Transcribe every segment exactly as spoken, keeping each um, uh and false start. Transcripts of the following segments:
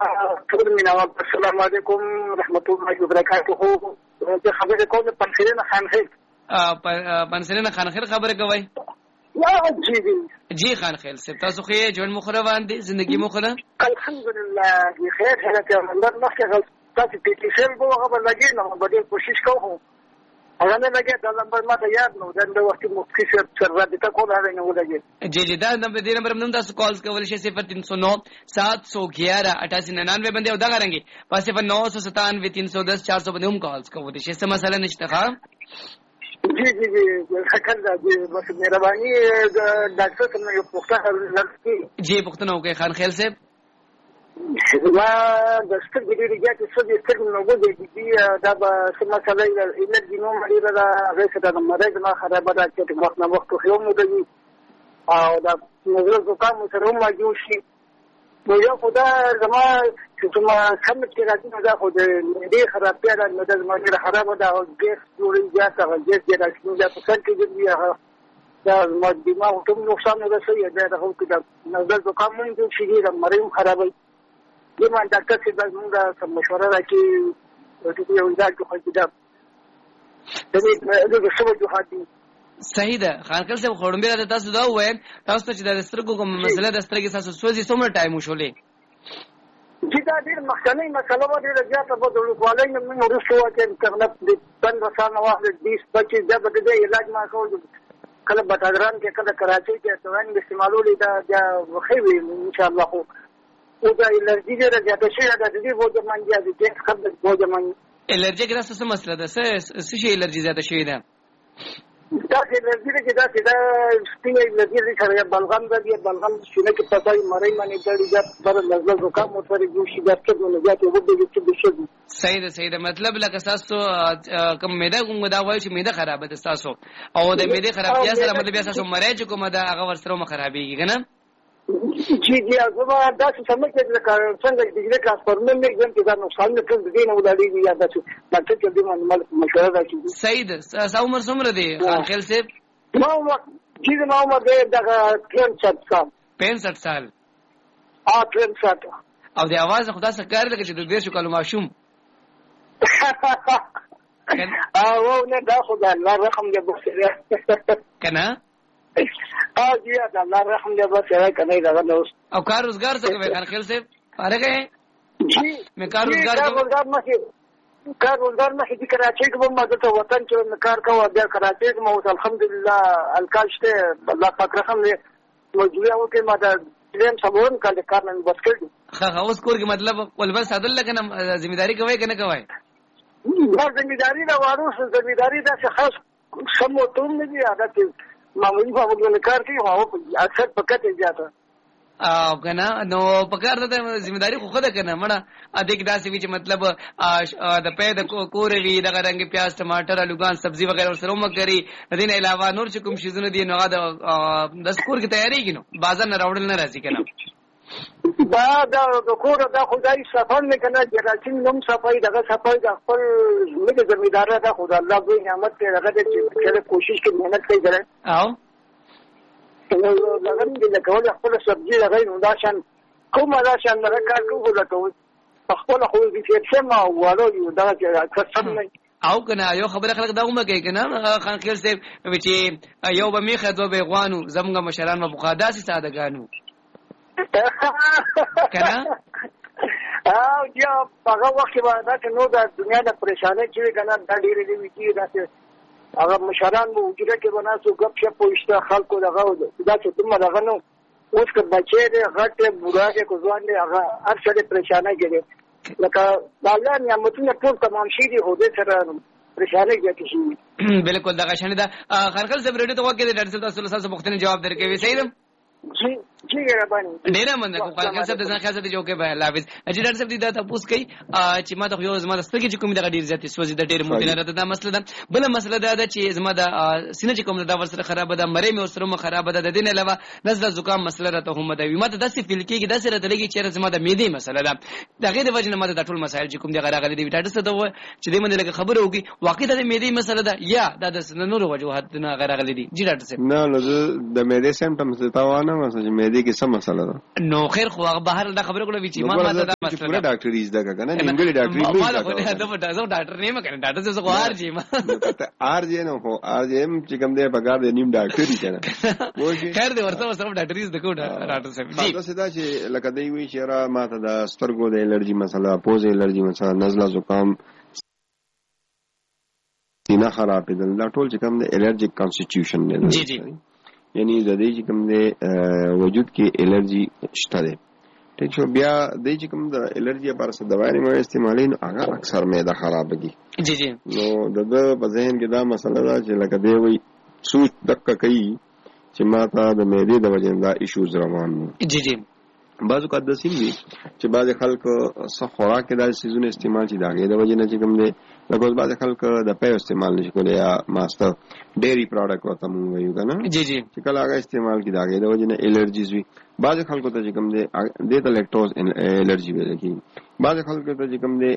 ټول مینوال السلام علیکم رحمت الله وبرکاته. زه خبرې کوم پنسلینه خانخیل. پنسلینه خانخیل خبرې کوي؟ جی جی جی خانخیل صاحب تاسو خو یې ژوند مخ روان دي زندگی مخ نه؟ الحمدلله خیر حالت الله مخکې تاسو پېټیشن به هغه لګي نو به ډېر کوشش کوو. هغه نه لګي دا نمبر ماته یاد نو دا د وخت مفتی صاحب سره رابطه کوله نه ولګي. جی جی دا نمبر دې نمبر موږ تاسو کالز کولای شئ صفر تین سو نو سات سو گیارہ اٹھاسی ننانوے باندې او دا غرانګي په صفر نو سو ستانوے تین سو دس چار سو باندې هم کالز کوو. د شي څه مسله نشته ښا؟ جی جی جی خکل دا جی بس مهرباني ډاکټر څنګه یو پوښتنه لري؟ جی پوښتنه وکړئ خانخیل صاحب. ما د سترګې ډېرې زیاتې سوځي سترګې مې وږې دي دا به څه مسله انرژي نوم ډېره ده هغې سره د مرۍ زما خرابه ده چې وخت نه وخت خیوم ودوي او دا نزله زکام سره هم واجو شي. نو یو خو دا زما چې کومه سمت کې راځي نو دا خو د معدې خرابتیا ده نو دا زما ډېره خرابه ده او ګیس جوړوي زیات هغه ګیس ډېر راشي دا په سر کې ګرځي هغه دا زما دماغ ته هم نقصان نه رسوي دا د هغو کې د نزله زکام هم جوړ شي د مرۍ هم خرابوي. یما ډاکټر صاحب موږ سم مشوره راکړي چې یو ځای کې خو دا د دې د څه وجوه دي. صحیح ده خانخیل صاحب خورم به تاسو دا وایم تاسو ته چې د سترګو کوم مسله د سترګې تاسو سوځي څومره ټایم وشولې؟ چې دا ډېر مخکنی مسله و ډېره زیاته به د لوکوالۍ نه موږ وروسته واچې تقریبا د پندرہ سال نه واخلې بیس پچیس دا به د دې علاج ما کول کله بټاګران کې کله کراچۍ کې توان استعمالولې دا دا ښه وي ان شاء الله. خو او دا الرجی ډېره زیاته شوې ده د دې بوجمان زیاتې دي خبر بوجمان الرجی کې تاسو څه مسله ده څه څه شي الرجی زیاته شوې ده؟ دا چې الرجی کې دا چې دا سپینې الرجی دي سره بلغم ده دی بلغم شنه کې پتاي مړی باندې ډېر زیات پر لږ زکام او پر یو شي دا څه نه زیاتې وډه چې د شي. صحیح ده صحیح ده مطلب لکه تاسو کوم معده کوم دا وایي چې معده خرابه ده تاسو او د معده خرابتیا سره مطلب تاسو مړی چې کوم دا هغه ورسره خرابېږي کنه؟ جی جی زما دا څه سمه کې د کار څنګه د دې کلاس پرمن نه ګم کې دا نقصان نه ټول دې نه ولادي یا دا څه ډاکټر چې دې باندې مشوره راکړي. صحیح ده څو عمر څومره دی خانخیل صاحب؟ ما چې ما عمر دې دا پینسٹھ سال. پینسٹھ سال ا پینسٹھ او د आवाज خدا څخه کار لکه چې د دې شو کلو ماشوم او نه دا خدای الله رحم دې بخښي کنه ا جی دا الله رحم دې بخښي کنه دا اوس او کار روزګار څه کوي خانخیل صاحب؟ فارغ ہے جی مې کار روزګار روزګار مخې کار روزګار مخې د کراچۍ کې ما د وطن کې کار کوم بیا کراچۍ کې مو الحمدلله الکاشته الله پاک رحم دې موجوده او کې ما دا دیم سمون کله کار نه بس کړی. ها ها اوس کور کې مطلب ولبس عدل لکنه ځمېداري کوي کنه کوي؟ دا ځمېداري دا وارو ځمېداري دا څه خاص سمو ته نه دی عادت معمولی په وګړو کار کوي او اکثر پکته زیاته او کنه نو پکار ته ځمېداري خو خده کنه مړه ا دې کې داسې وی چې مطلب د پیدا کورغي دغه رنګ پیاز ټماټر الوګان سبزی وغیرہ سره ومګري دین علاوه نور چې کوم شیزونه دي نو د سکور کی تیاری کینو بازار نه راوړل نه راځي کنه دا دا د کور د خدای صفان نه کنه چې نوم صفای دغه صفای د خپل زموږ ځمېدار ده خدای الله به نعمت ته دغه چې کوشش کې مهنت کوي ګره او نو لغم دې له کوله خپل سبزی لغې نو دا شان کوم دا شان راکار کوو لکه خپل خو دې چې ما والو یو دا چې کسب نه او کنه یو خبره خلک دا ومه کوي کنه خانخیل صاحب چې یو به میخه دو به غوانو زمغه مشران په قاداسي سادهګانو کنه او یا هغه وخت باندې نو دا دنیا د پریشانه چې کنه دا ډېرې دي چې دا هغه مشران مو وجوده کې وناسو غب شپ پوښتنه خلکو دغه دا چې کومه دغه نو اوس که بچي دې غټه بوډا کې کو ځوان دې هغه هر څه پریشانه کېږي لکه الله نعمتونه ټول تمام شي دي هو دې سره پریشانه کېږي شي بالکل دغه شنه دا خلخل صاحب ریډیو ته وکړه د ډاکټر صاحب صلی الله علیه وسلم جواب درکوي صحیح ده جی جی ربانی ډیره مننه کوم خلک صاحب د ځان خاصه دي جوړه به الله حافظ اجي ډاکټر صاحب دې دا تاسو کوي چې ما ته یو زما دستګي چې کوم دغه ډیر زیاتې سوځي د ډیر مو دینه دا مسله ده بل مسله دا ده چې زما د سینې چې کوم دا ورسره خراب ده مری مې ورسره مخ خراب ده د دین علاوه نزله زکام مسله راته هم ده وي ماته داسې فیل کېږي داسې راته لګي چې زما د معدې مسله ده دغه د وجه نه ماته د ټول مسایل چې کوم دغه راغلي دي ډاکټر صاحب چې دې باندې لګه خبره وږي واقعي د معدې مسله ده یا د نور وجوهات نه غراغلي دي جی ډاکټر صاحب نه نو د معدې سیمټمز ته وانه مسله معدې دې کې څه مسله ده؟ نو خیر خو هغه بهر دا خبره کوله چې ما ماته دا مسله پوره ډاکټري زده کنه نیمګړي ډاکټري نه ما دا په تاسو ډاکټر نه مکنه ډاکټر څه خو آر جی ما ته آر جی نه خو آر جی هم چې کوم دې پګار دې نیم ډاکټري کنه خیر دې ورته ورته ډاکټري زده کو ډاکټر صاحب جی دا څه دا چې لکه دی وی چې را ماته د سترګو د الرجی مسله پوز الرجی مسله نزله زکام سینه خرابېدل دا ټول چې کوم د الرجیک کانسټیټیوشن نه جی جی یعنی د دې چې کوم د وجود کې الرجی شته ده ټیک شو بیا د دې چې کوم د الرجی لپاره څه دوايي مې استعمالین هغه اکثر معده خرابږي جی جی نو د په ذهن کې دا مسله ده چې لکه دی وی سوچ دقه کوي چې ماته د معدې د وجې دا ایشوز روان دي جی جی بعضو کا د سیم دي چې بعض خلک څه خوراک کې د سيزونو استعمال چې داګه د وجې نه چې کوم دي لکه بعض خلک د پې استعمال نشي کولای یا ماستر ډېری پروډکټ وته مونږ وایو کنه جی جی چې کله هغه استعمال کې داګه د وجې نه الرجیز وي بعض خلکو ته چې کوم دي د لیکټوز الرجی وي کی بعض خلکو ته چې کوم دي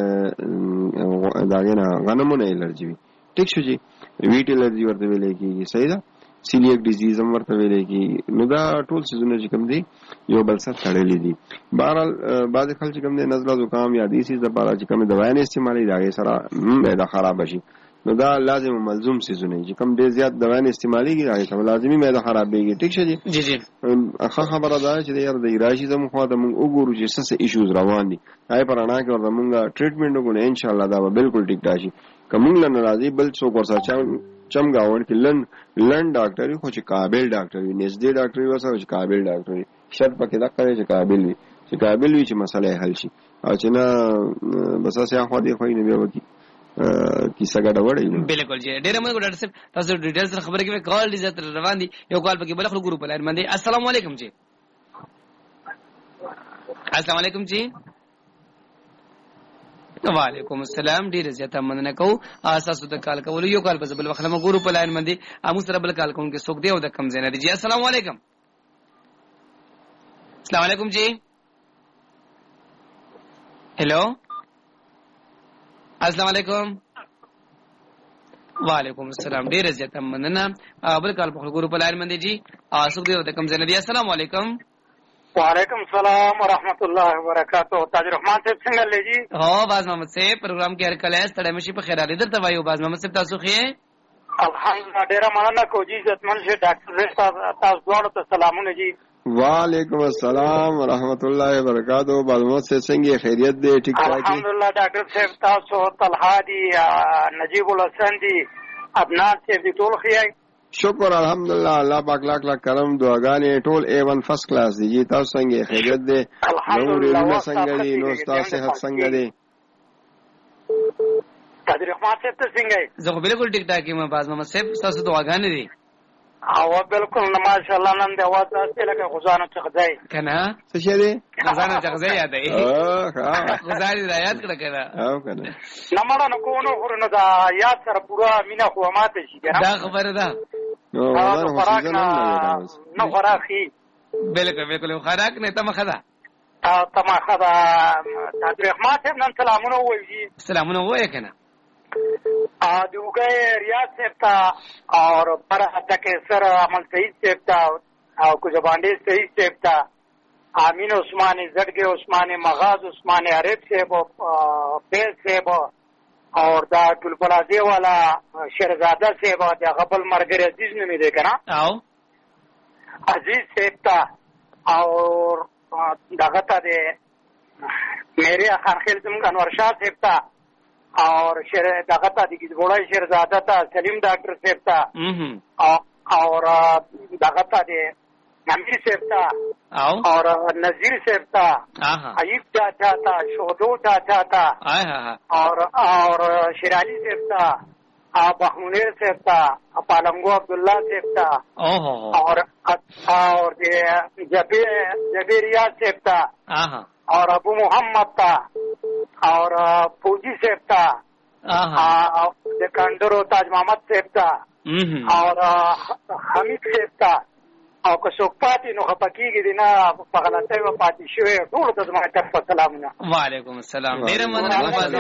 داګه نه غنمونه الرجی وي ټیک شو جی ویټ الرجی ورته ویل کېږي صحیح ده سیلیک ډیزیز هم ورته ویل کېږي نو دا ټول سيزونه چې کوم دي یو بل سره تړلې دي بهرحال بعض خلک چې کوم دي نزله زکام یا دې سیز لپاره چې کوم دوايي نه استعمالي دا سره معده خراب شي نو دا لازم ملزوم سيزونه چې کوم ډېر زیات دوايي استعمالي کیږي دا سره لازمي معده خرابېږي ټیک شي جی جی اخه خبره ده چې یار د ایراشي زمو خو ته موږ وګورو چې څه ایشوز روان دي هاي پرانا کې ورته موږ ټریټمنټ وکړو ان شاء الله دا به بالکل ټیک راشي کوم لن راځي بل څوک ورسره چمګاون کې لن لن ډاکټر خو چې قابل ډاکټر وي نږدې ډاکټر وي وسه چې قابل ډاکټر وي شرط پکې دا کوي چې قابل وي چې قابل وي چې مسله حل شي او چې نه بس اسه خو دې خو نه بیا وکی کیسه ګډه وړي بالکل جی ډېر موږ ډاکټر صاحب تاسو ډیټیلز خبره کوي کال دې زت روان دي یو کال پکې بل خپل ګروپ لاین باندې السلام علیکم جی السلام علیکم جی وعلیکم السلام ډیر زیاته مننه کو اساسو د کال کول یو کال په بل وخت ما ګورو په لاین باندې امو سره بل کال کوم کې سوک دی او د کم زینه دی جی السلام علیکم السلام علیکم جی هلو السلام علیکم وعلیکم السلام ډیر زیاته مننه بل کال په ګورو په لاین باندې جی سوک دی او د کم زینه دی السلام علیکم وعلیکم السلام ورحمۃ اللہ وبرکاتہ تاج رحمان صاحب څنګه لګي هو باز محمد صاحب پروګرام کې هر کله ستړی مشي په خیر علي درته وایو باز محمد صاحب تاسو خې الحمدلله ډیر مننه کو جی عزتمن شه ډاکټر صاحب تاسو دواړو ته سلامونه جی وعلیکم السلام ورحمۃ اللہ وبرکاتہ باز محمد صاحب څنګه خیریت دی ٹھیک ٹھاک الحمدلله ډاکټر صاحب تاسو طلحه دی نجیب الحسن دی عدنان صاحب دی ټول خې شکر الحمدلله الله پاک لاک لاک کرم دعاګانې ټول اے ون فرست کلاس دی جی تاسو څنګه خیریت دی الحمدلله څنګه دی نو تاسو صحت څنګه دی قادر رحمان صاحب ته څنګه زه بالکل ټیک ټاک یم باز محمد صاحب تاسو دعاګانې دي او بالکل ماشاءالله نن دی आवाज تاسو لکه غزانو چغځای کنه څه شه دی غزانو چغځای یاد دی ها غزاري را یاد کړه کنه او کنه نمړه نو کو نو ورنه دا یاد سره پورا مینا خو ماته شي کنه دا خبره ده نو خوراک نو خوراکي بالکل بالکل خوراک نه تم خدا ا تم خدا عبد الرحمن صاحب نن سلامونه وایي سلامونه وایي کنه ا دوګه ریاض صاحب تا اور پر تک سر عمل صحیح صاحب تا او کو زبانډي صحیح صاحب تا امین عثماني زړګي عثماني مغاز عثماني عارف صاحب پیل صاحب اور دا ټول بلازي والا شهزاده صاحب دا غبل مرګر عزیز نه دی کنه او عزیز صاحب تا اور دغه ته د میرے خان خیل زموږ انور شاه صاحب تا اور شر دغه ته د ګوړای شهزاده تا سلیم ډاکټر صاحب تا اور دغه ته د نمیر صاحب تا اور نذیر صاحب تا ایوب چاچا تا شهدو چاچا تا اور اور شیرالی صاحب تا بهمنیر صاحب تا پالنگو عبداللہ صاحب تا اور اور جبیر جبیریات صاحب تا اور ابو محمد تا اور فوجی صاحب تا کندرو تاج محمد صاحب تا اور حمید صاحب تا او که څوک پاتې نو خپکیږي دی نه په غلطۍ و پاتې شوی ټول ته زما طرفه سلامونه وعلیکم السلام ډېره مننه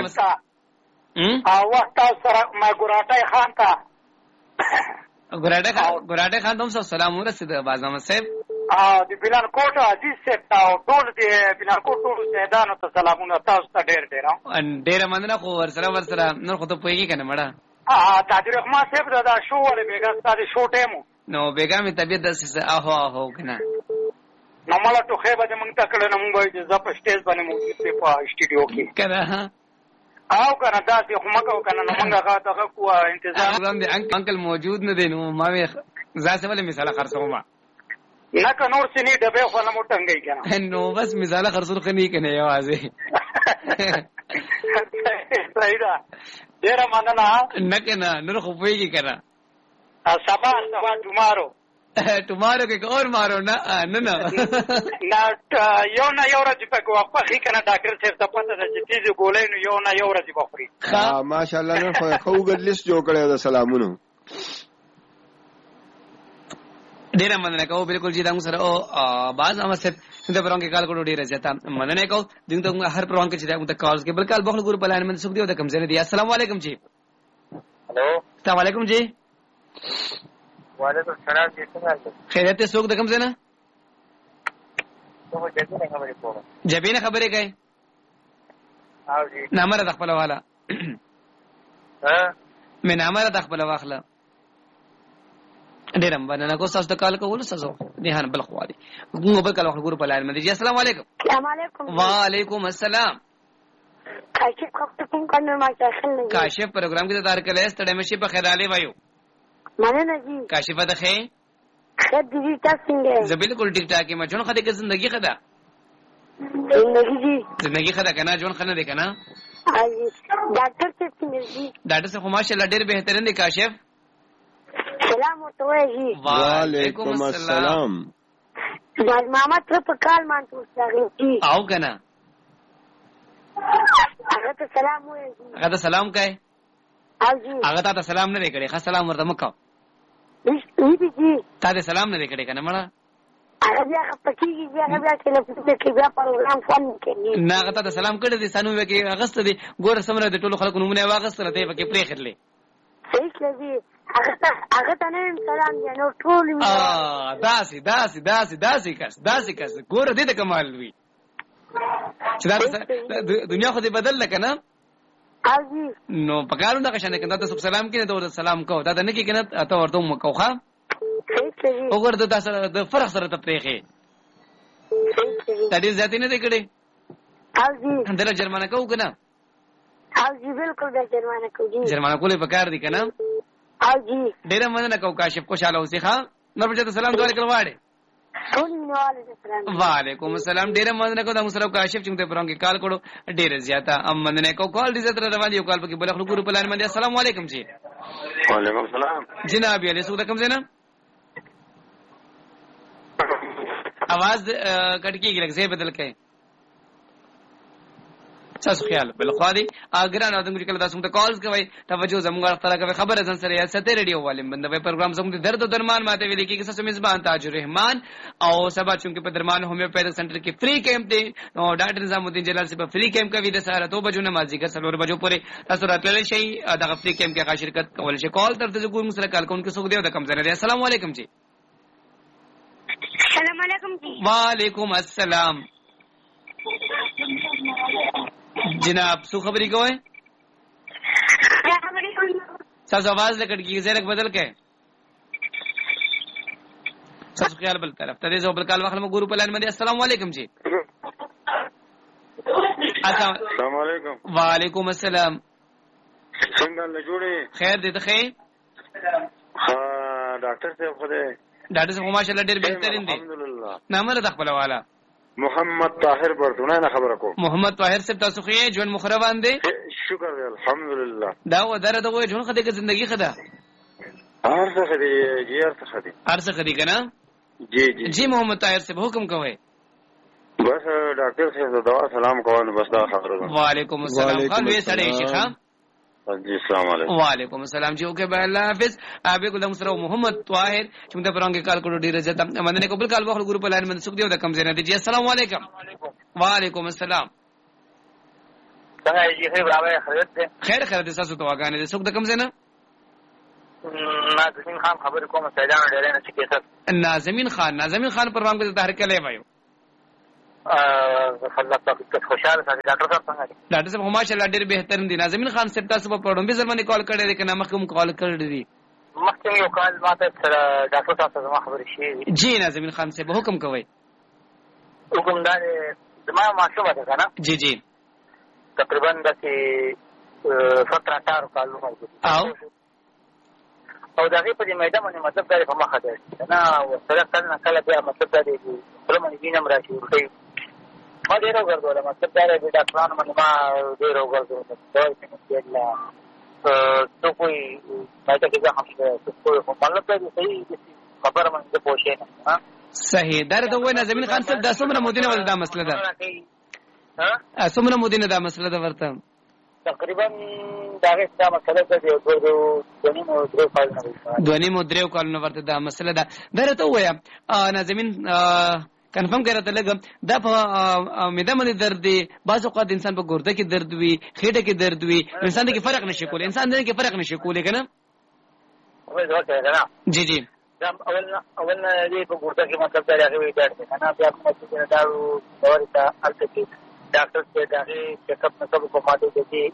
او وخت تاسو سره ما ګراټی خان ته ګراټی خان ګراټی خان ته هم سلام ورسېده باز محمد صاحب ا د بلان کوټ عزیز صاحب او ټول د بلان کوټ ټول سیدانو ته سلامونه تاسو ته ډېر ډېر ان ډېر مننه خو ورسره ورسره نور خو ته پوهیږي کنه مړه ا تاج الرحمن صاحب دا شو ولې بیګا ستاسو شو ټیمو نو بیګا می طبيعت داسې اهو اهو کنه نو مالا ټوخه به موږ ته کړه نو موږ د زپ سټیج باندې موجود دی په سټډیو کې کنه او کنه دا چې هم کو کنه نو موږ هغه ته کو انتظار غوړم دي انکل موجود نه دی نو ما وی ځاسه ولې مثال خرڅوم نه که نور سني ډبه خو نه موټنګي کنه نو بس مثال خرڅول خني کنه یوازې صحیح ده ډیر مننه نه کنه نور خو پويږي کنه سبا سبا ټمارو ټمارو کې اور مارو نه نه نه نه یو نه یو ورځ په کوه په خې کنه ډاکټر صاحب ته پته ده چې تیز ګولې نو یو نه یو ورځ په خوري ها ماشاءالله نو خو خو ګډلیس جوړ کړو د سلامونو ډیر مننه کوم بالکل جی دا موږ سره او باز امسه د پرون کې کال کوډو ډیر زیاته مننه کوم دغه ته هر پرون کې چې دا موږ کالز کې بل کال بخل ګور په لاین باندې سوق دی او د کم زنه دی السلام علیکم جی هلو السلام علیکم جی وعلیکم السلام جی څنګه خیریت ته سوق د کم زنه ته جبینه خبرې کوم جبینه خبرې کوي او جی نامره د خپل والا ها مې نامره د خپل واخله ډیر مننه کو تاسو ته کال کول تاسو نه هن بل خو دي موږ بل کال وخت ګور په لاین باندې جی السلام علیکم السلام علیکم وعلیکم السلام کاشف کوم کنه ما تاسو نه کاشف پروګرام کې دار کله ستړی مشي په خیر علي وایو مننه جی کاشف ده خې خیر دي تاسو څنګه زه بالکل ټیک ټاک ما جون خدای کې زندگی خدا زندگی جی زندگی خدا کنه جون خنه دي کنه اجي ډاکټر څنګه جی ډاکټر صاحب ماشاءالله ډیر بهترین دي کاشف سلام ورته جی وعلیکم السلام باز ماما تر په کال مان تاسو جی او کنه هغه ته سلام وایي هغه ته سلام کوي او جی هغه ته سلام نه کړي خاص سلام ورته مکو وی بي جی ته سلام نه کړي کنه مړه هغه بیا پکېږي بیا بیا چې له دې کې بیا پروګرام فون کوي نه هغه ته سلام کړي دي سانو وکي اغست دي ګور سمره د ټولو خلکو نمونه واغستره ته پکې پرې خړلې صحیح کړی هغه ته هغه ته نه سلام دی نو ټول ا داسي داسي داسي داسي کس داسي کس ګور دې ته کمال وی چې دا دنیا خو دې بدل لکنه او جی نو پکارو دا شنه کنه تاسو سلام کینې ته سلام کو دا نه کې کنه ته ورته مکو ښا صحیح کړی وګورئ تاسو د فرق سره ته پریخي صحیح کړی دا دې ذاتی نه دی کړي او جی اندره جرمانه کو کنه او جی بالکل به جرمانه کو جی جرمانه کولې پکار دي کنه او جی ډیر مننه کو کاشف خوشاله اوسې ښا نو په دې سلام دوه کړه واړې ټول مینوال السلام وعلیکم السلام ډیر مننه کو د مسلو کاشف چې ته پرون کې کال کړو ډیر زیاته ام مننه کو کال دې زتر روان یو کال پکې بل خلکو ګروپ لاین باندې السلام علیکم جی وعلیکم السلام جناب علی سودا کوم زنه आवाज کټ کیږي لکه ځای بدل کړي تاسو خیال بل خو دي اگر نه دغه کله تاسو ته کالز کوي توجه زموږ طرف کوي خبره زن سره یا ستې ریډیو والیم بنده پروګرام زموږ درد او درمان ماته ویل کی کیسه میزبان تاج الرحمن او سبا چونکه په درمان هومیوپیتھک سنټر کې فری کیمپ دی نو ډاکټر نظام الدین جلال سے په فری کیمپ کوي د سهار تو بجو نمازی کا سلور بجو پورې تاسو راتللی شي دغه فری کیمپ کې شرکت کول شي کال تر دې ګور مسله کال کوونکو سوګ دی او د کم زنه السلام علیکم جی السلام علیکم جی وعلیکم السلام جناب سو خبرې کوئ تاسو आवाज لکټ کی زیرک بدل کړئ تاسو خیال بل طرف ته زو بل کال وخت مو ګورو په لاین باندې السلام علیکم جی السلام علیکم وعلیکم السلام څنګه له جوړې خیر دې ته خیر ها ډاکټر صاحب خو دې ډاکټر صاحب ماشاءالله ډېر بهترین دي الحمدلله نامه د خپل والا محمد طاهر برتونه نه خبره کو محمد طاهر صاحب تاسو خو یې جون مخروان دي شکر دی الحمدلله دا و دره د وې جون خدای کې ژوندۍ خدا هر څه خدي جی هر څه خدي هر څه خدي کنه جی جی جی محمد طاهر صاحب حکم کوئ بس ډاکټر صاحب دوا سلام کوو بس دا خبره ده وعلیکم السلام خان وې سړی شيخ جی السلام علیکم وعلیکم السلام جی اوکے بھائی اللہ حافظ ابي ګلم سره محمد طاهر چې موږ پرونګه کال کړو ډیر عزت باندې قبول کال وخت ګروپ لاین باندې سوق دیو د کم زنه دي جی السلام علیکم وعلیکم السلام څنګه یې خیر راوي خیر دې خیر خیر دې تاسو ته واګانې دې سوق د کم زنه نازمین خان خبرې کوم سیدان ډېرې نه چې کیسه نازمین خان نازمین خان پروګرام کې تحریک کله وایو الله پاک خوشاله ساتي ډاکټر صاحب څنګه دي ډاکټر صاحب ماشاءالله ډېر بهترین دي نازمین خان صاحب تاسو په پروګرام به زمانه کال کړی دی کنه مخکې مو کال کړی دی مخکې یو کال ماته ډاکټر صاحب څخه خبرې شي جی نازمین خان صاحب حکم کوي حکم دا زما ماشومه ده کنه جی جی تقریبا د سترہ اٹھارہ کالو او او دا غي په دې میدان باندې مطلب دا په مخه ده نه سره کله کله بیا مطلب دا دی پر باندې وینم راځي ورته ما ډیر وګرځول مطلب دا دی ډاکټرانو باندې ما ډیر وګرځول دا چې لا تو کوئی پاتې کې هم څه کوئی مطلب دا دی صحیح خبره باندې پوښښ نه صحیح درته وای نه زمين خان صاحب د څومره مودینه ول دا مسله ده ها څومره مودینه دا مسله ده ورته تقریبا داغه څه مسله ده د دونی مو درو کال نه دونی مو درو کال نه ورته دا مسله ده درته وای نه زمين کنفرم کړه ته لګم دا په میده باندې درد دی بعض اوقات انسان په ګرده کې درد وي خېټه کې درد وي انسان کې فرق نشي کولای انسان دې کې فرق نشي کولای کنه جی جی اول اول دې په ګرده کې مطلب دا راغلی دی کنه بیا کوم څه نه داو اورتا الته کې ډاکټر ته دغه چیک اپ نه کوو ماته دي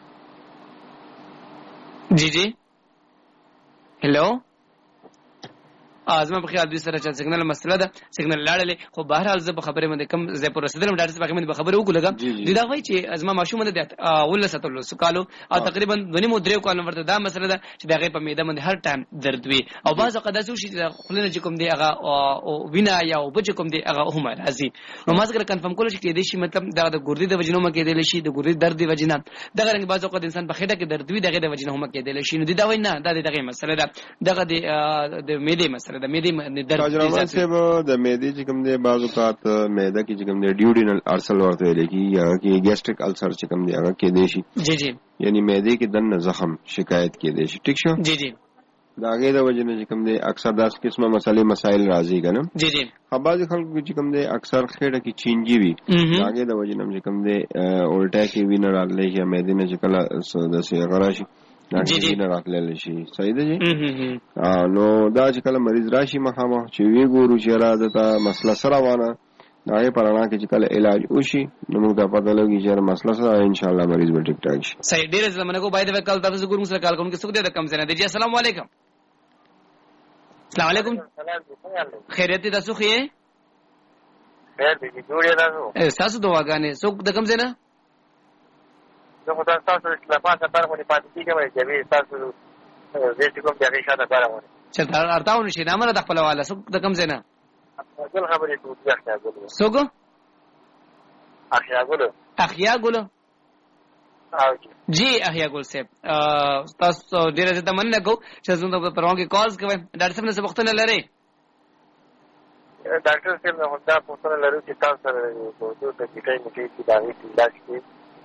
جی جی هلو ازما په خیال دې سره چې سیګنل مسله ده سیګنل لاړلې خو بهر حال زه په خبره باندې کم زه پر رسیدلم ډاکټر صاحب باندې خبره وکړم دي دا وایي چې ازما ماشومه ده ول ستلو سکالو او تقریبا دونی مو درې کال ورته دا مسله ده چې دغه په میده باندې هر ټایم درد وي او بعض اوقات داسې شي چې خلنه چې کوم دی هغه او وینا یا او بچ کوم دی هغه هم راځي نو ما څنګه کنفرم کول چې کې دي شي مطلب دغه د ګردې د وجنو مکه دی شي د ګردې درد دی وجنه دغه رنګ بعض اوقات انسان په خېټه کې درد وي دغه د وجنه هم کې دی شي نو دي دا وای نه دا دغه مسله ده دغه د میده مسله ده میده راجرمان صاحب د معدې چې کوم دی بعض اوقات معده کې چې کوم دی ډیوډینل ارسل ورته لګي یا کې ګیسټریک السر چې کوم دی هغه کې دی شي جی جی یعنی معدې کې دنه زخم شکایت کې دی شي ټیک شو جی جی دا هغه د وجنه چې کوم دی اکثر داس قسمه مسالې مسائل راځي کنه جی جی بعض خلکو چې کوم دی اکثر خېټه کې چینجی وي هغه د وجنه چې کوم دی اولټا کې وینر راغلی یا معدې نه چې کله د سي غراشي جی جی نه راغلی شي صحیح ده جی نو دا چې کله مریض راشي مخامه چې وی ګورو چې را ده مسله سره وانه دا یې پرانا کې چې کله علاج وشي نو موږ ته پته لګي چې مسله سره ان شاء الله مریض به ټیک ټاک شي صحیح ډیر زمانه کو باید وکال تاسو ګورم سره کال کوم کې څوک دې د کم زنه دي السلام علیکم السلام علیکم خیریت تاسو خې خیر دې جوړې راځو تاسو دواګانې څوک د کم زنه زه خو تاسو اصلاحات لپاره مونږ پاتې کیږم چې به تاسو زه چې کوم ځای شاته کارونه چې تر ارتاو نشي نه مله د خپل والا څوک د کم زنه ټول خبرې ټول ځای غوړو څوک اخیا ګل اخیا ګل جی احیا ګل صاحب تاسو ډیره زده مننه کو چې زموږ په پروګرام کې کالز کوي ډاکټر صاحب څه وختونه لري ډاکټر صاحب نو دا پوښتنه لرو چې تاسو سره دوه دقیقې مې کې دا وی علاج کې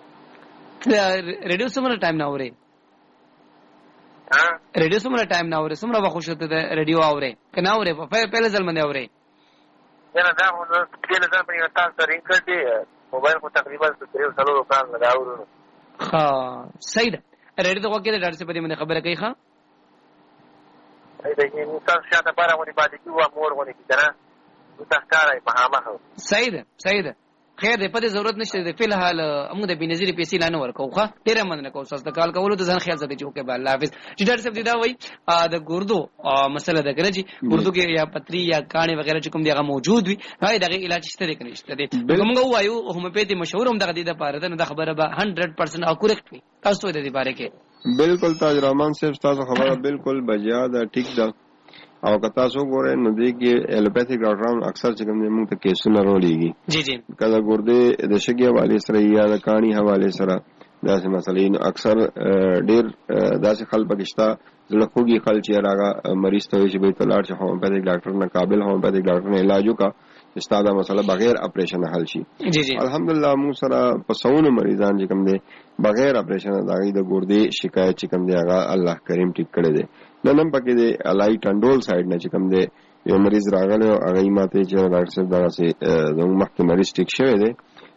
ریډیو سمره ټایم نه اوري ها ریډیو سمره ټایم نه اوري سمره وخت شته د ریډیو اوري کنه اوري په پهله ځل باندې اوري نه دا نو پهله ځل باندې تاسو سره انکړې موبایل کو تقریبا څلور سلو کال لګاورو ها صحیح ده ریډیو ته وکړه ډاکټر صاحب باندې خبره کوي ښا اې دغه نو تاسو شاته بارا باندې پاتې کیو امور باندې کنه تاسو کارای په هغه صحیح ده صحیح ده خیر دې په دې ضرورت نشته د فل حال موږ د بنظیر پیسې لانه ورکو خو ډیره مننه کوم تاسو د کال کولو د ځان خیال ساتي چې اوکې الله حافظ چې ډاکټر صاحب دا وایي د ګردو مسله ده کنه چې ګردو کې یا پتری یا کانه وغیرہ چې کوم دی هغه موجود وي هغه دغه علاج شته دی کنه شته دی موږ وایو هومیوپیتي مشهور هم دغه د لپاره ده نو د خبره به هنډرډ پرسنټ او کریکټ وي تاسو د دې باره کې بالکل تاج رحمان صاحب تاسو خبره بالکل بجیا ده ټیک ده او کتا سو ګوره نو دی کې الوپیتھک ډاکټرانو اکثر چې کوم موږ ته کیسونه رولېږي جی جی کله ګردې د شګي حواله سره یا د کانی حواله سره داسې مسلې نو اکثر ډېر داسې خلک پکښتا زړه خوږي خلک چې راغه مریض ته چې به تلاړ چې هومیوپیتھک ډاکټر نه قابل هومیوپیتھک ډاکټر نه علاج وکا استاده مسله بغیر اپریشن حل شي جی جی الحمدلله موږ سره پسونه مریضان چې کوم دي بغیر اپریشن داغي د ګردې شکایت چې کوم دی هغه الله کریم ټیک کړی دی نن پکې دی الای ټنډول سایډ نه چې کوم دی یو مریض راغلی او هغه ماته چې ډاکټر صاحب دا سي زموږ مخکې مریض ټیک شوی دی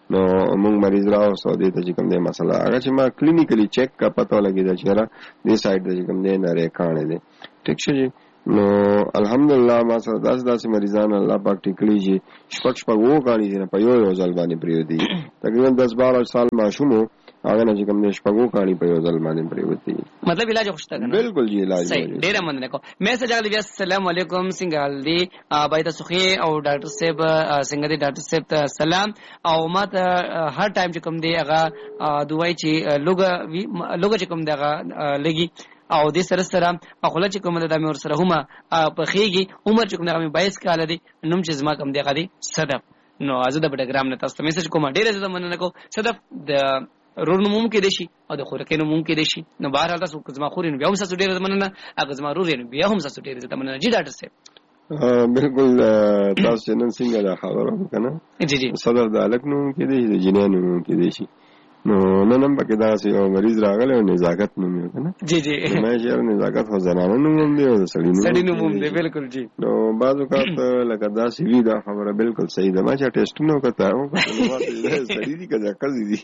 نو موږ مریض راو سو دې ته چې کوم دې مسله هغه چې ما کلینیکلی چیک کا پته لګیدا چې را دې سایډ ته چې کوم دې نه ریکانې دي ټیک شي نو الحمدلله ما سره داس داسې مریضان الله پاک ټیکلی چې شپږ شپږ وو کاڼي دي په یو یو ځل باندې پریوتی تقریبا دس بارہ سال ماشوم هغه نه چې کوم دې شپږ وو کاڼي په یو ځل باندې پریوتی مطلب علاج خوشته کنه بالکل جی علاج صحیح ډیر مننه کو میسج اغلی السلام علیکم څنګه حال دی بای ته سخی او ډاکټر صاحب څنګه دی ډاکټر صاحب ته سلام او ما ته هر ټایم چې کوم دی هغه دوای چې لوګه لوګه چې کوم دی هغه لګي او دې سره سره خپل چې کوم د امر سره هم په خېږي عمر چې کوم د بایس کال دی نوم چې زما کوم دی غدي صدف نو ازه د پټګرام نه تاسو میسج کوم ډیر زړه مننه کو صدف د رور نو ممکن دي شي او د خورکې نو ممکن دي شي نو بهر حال تاسو زما خورین بیا هم تاسو ډیر زړه مننه اګه زما رور نو بیا هم تاسو ډیر زړه مننه جی ډاکټر صاحب بالکل تاسو نن څنګه دا خبره وکړه جی جی صدر د الک نو کې دي د جنین نو کې دي شي نو نن هم پکې دا سي او مریض راغله او نزاکت نوم یې کنه جی جی مې چې نزاکت خو زنانه نوم دی او سړی نوم سړی نوم دی بالکل جی نو بعض وخت لکه دا سی وی دا خبره بالکل صحیح ده ما چې ټیسټ نو وکړه او کله سړی دی کله کله دی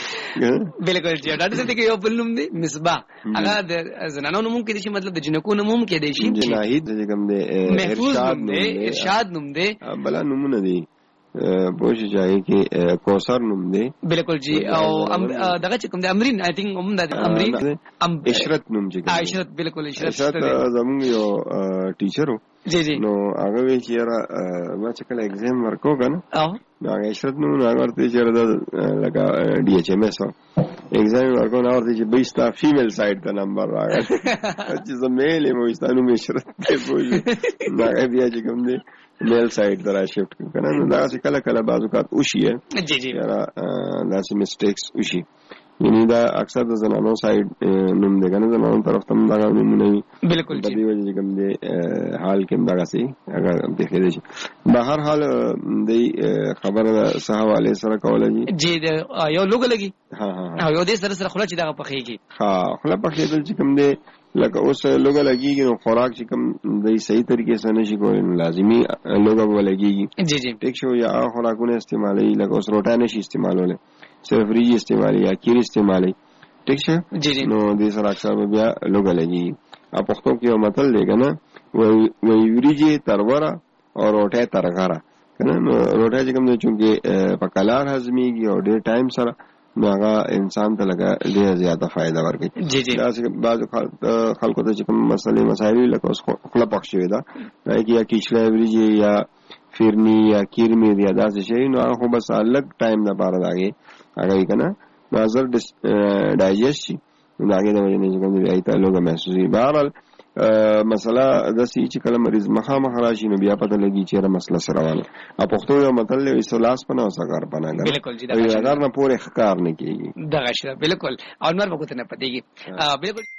بالکل جی ډاکټر صاحب کې یو بل نوم دی مصباح هغه د زنانه نوم کې دي شي مطلب د جنکو نوم کې دي شي جناحید د کوم دی ارشاد نوم دی ارشاد نوم دی بلا نومونه دي پوښ چاهي کې کوثر نوم دی بالکل جی او دغه چې کوم د امرین آی تھنک هم د امرین اشرت نوم چې اشرت بالکل اشرت زموږ یو ټیچر جی جی نو هغه وی چې را ما چې کله ایگزام ورکو کنه او نو هغه اشرت نوم هغه ورته چې را لگا ډی ایچ ام ایس ایگزام ورکو نو ورته چې بیستا فیمیل سایډ ته نمبر راغی چې زه میل مو استانو می اشرت ته پوښ نو هغه بیا چې کوم دی میل سایډ ته را شفټ کنه نو دا چې کله کله بازو کات وشي جی جی را دا چې میسټیکس وشي یعنی دا اکثر د زنانو سایډ نوم دی کنه زنانو طرف ته دا نومونه وي بالکل په دې وجه کوم دی حال کې دا سي هغه د خېده شي په هر حال د خبره صحابه علی سره کوله جی یو لوګ لګي ها ها یو دې سره سره خلا چې دا په خېږي ها خلا په خېدل چې کوم دی لکه اوس لوګ لګيږي نو خوراک چې کوم د صحیح طریقې سره نشي کولای نو لازمي لوګ ولګيږي جی جی ټیک شو یا خوراکونه استعمالي لکه اوس روټه نشي استعمالوله صرف ریجی استعمالي یا کیر استعمالي ټیک شو جی جی نو دې سره اکثر بیا لوګ لګيږي ا پښتو کې یو متل دی کنه وی وریجی ترورا او روټه ترغرا کنه نو روټه چې کوم دی چې په کلار هضميږي او ډېر ټایم سره نو هغه انسان ته لګا ډېر زیاته فائدہ ورکړي جی جی دا چې بعض خلکو ته چې کوم مسلې مسایل لکه اوس خپل پخ شوی دا یا کیچله وریجی یا فیرنی یا کیرمی یا داسې شي نو هغه بس الګ ټایم نه پاره راغی هغه کنه نظر ډایجست شي نو هغه د وجه نه چې کوم دی ایته لوګه محسوسي بهرحال مسله د سی چې کله مریض مخه مخ راشي نو بیا پته لګي چې را مسله سره روانه ا پښتو یو متل له وسلاس پنه وسګار پنه بالکل جی دا اگر نه پوره ښکار نه کیږي دغه شی بالکل او نور وګته نه پدېږي بالکل